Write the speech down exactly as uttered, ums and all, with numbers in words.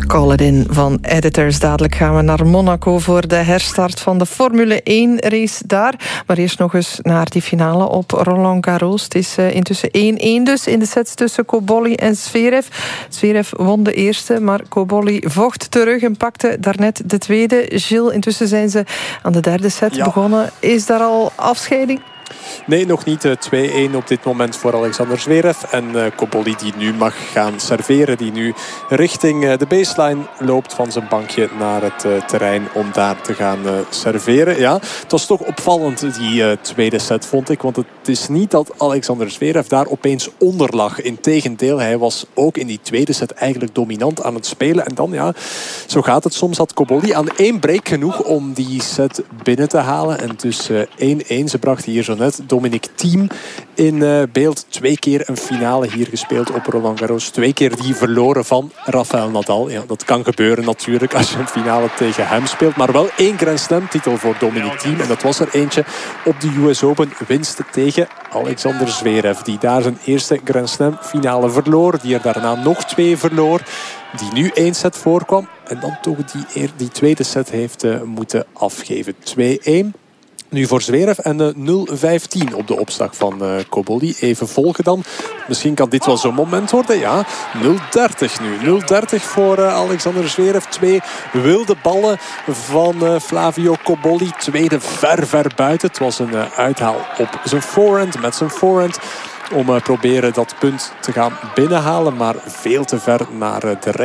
Call It In van Editors. Dadelijk gaan we naar Monaco voor de herstart van de Formule één race daar. Maar eerst nog eens naar die finale op Roland Garros. Het is uh, intussen één-één dus in de sets tussen Cobolli en Zverev. Zverev won de eerste, maar Cobolli vocht terug en pakte daarnet de tweede. Gilles, intussen zijn ze aan de derde set ja. begonnen. Is daar al afscheiding? Nee, nog niet. twee-één op dit moment voor Alexander Zverev. En uh, Cobolli die nu mag gaan serveren. Die nu richting uh, de baseline loopt van zijn bankje naar het uh, terrein om daar te gaan uh, serveren. Ja, het was toch opvallend die uh, tweede set, vond ik. Want het is niet dat Alexander Zverev daar opeens onder lag. Integendeel, hij was ook in die tweede set eigenlijk dominant aan het spelen. En dan, ja, zo gaat het soms. Had Cobolli aan één break genoeg om die set binnen te halen. En dus uh, één-één. Ze bracht hier zo net Dominic Thiem in uh, beeld. Twee keer een finale hier gespeeld op Roland Garros. Twee keer die verloren van Rafael Nadal. Ja, dat kan gebeuren natuurlijk als je een finale tegen hem speelt. Maar wel één Grand Slam titel voor Dominic Thiem. En dat was er eentje op de U S Open. Winst tegen Alexander Zverev. Die daar zijn eerste Grand Slam finale verloor. Die er daarna nog twee verloor. Die nu één set voorkwam. En dan toch die, die tweede set heeft uh, moeten afgeven. twee-één. Nu voor Zverev en uh, nul vijftien op de opslag van uh, Cobolli. Even volgen dan. Misschien kan dit wel zo'n moment worden. Ja, nul dertig nu. nul dertig voor uh, Alexander Zverev. Twee wilde ballen van uh, Flavio Cobolli. Tweede ver, ver buiten. Het was een uh, uithaal op zijn voorhand. Met zijn voorhand. Om uh, proberen dat punt te gaan binnenhalen. Maar veel te ver naar uh, de rechter.